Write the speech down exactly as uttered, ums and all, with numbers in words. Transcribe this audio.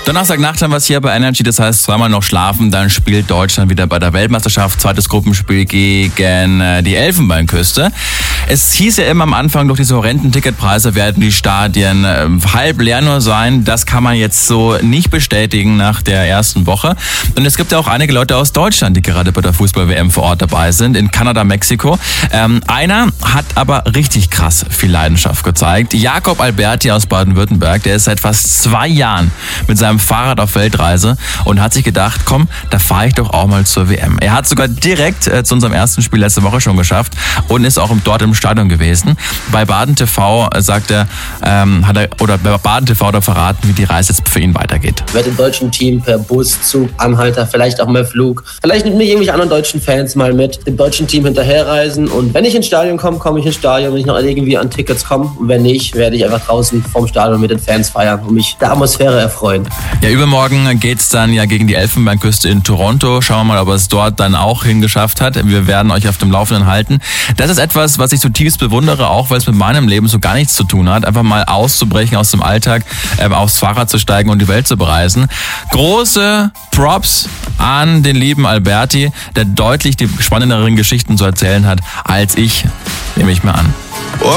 Donnerstagnacht haben wir es hier bei Energy, das heißt zweimal noch schlafen, dann spielt Deutschland wieder bei der Weltmeisterschaft, zweites Gruppenspiel gegen äh, die Elfenbeinküste. Es hieß ja immer am Anfang, durch diese horrenden Ticketpreise werden die Stadien äh, halb leer nur sein. Das kann man jetzt so nicht bestätigen nach der ersten Woche. Und es gibt ja auch einige Leute aus Deutschland, die gerade bei der Fußball-W M vor Ort dabei sind, in Kanada, Mexiko. Ähm, einer hat aber richtig krass viel Leidenschaft gezeigt. Jakob Alberti aus Baden-Württemberg, der ist seit fast zwei Jahren mit seinem Fahrrad auf Weltreise und hat sich gedacht, komm, da fahre ich doch auch mal zur W M. Er hat sogar direkt äh, zu unserem ersten Spiel letzte Woche schon geschafft und ist auch im, dort im Stadion gewesen. Bei Baden T V äh, sagt er, ähm, hat er, oder bei Baden T V hat er verraten, wie die Reise jetzt für ihn weitergeht. Ich werde dem deutschen Team per Bus, Zug, Anhalter, vielleicht auch mal Flug, vielleicht mit mir irgendwelche anderen deutschen Fans mal mit dem deutschen Team hinterherreisen, und wenn ich ins Stadion komme, komme ich ins Stadion, wenn ich noch irgendwie an Tickets komme, und wenn nicht, werde ich einfach draußen vom Stadion mit den Fans feiern und mich der Atmosphäre erfreuen. Ja, übermorgen geht's dann ja gegen die Elfenbeinküste in Toronto. Schauen wir mal, ob er es dort dann auch hingeschafft hat. Wir werden euch auf dem Laufenden halten. Das ist etwas, was ich zutiefst bewundere, auch weil es mit meinem Leben so gar nichts zu tun hat. Einfach mal auszubrechen aus dem Alltag, äh, aufs Fahrrad zu steigen und die Welt zu bereisen. Große Props an den lieben Alberti, der deutlich die spannenderen Geschichten zu erzählen hat als ich, nehme ich mir an.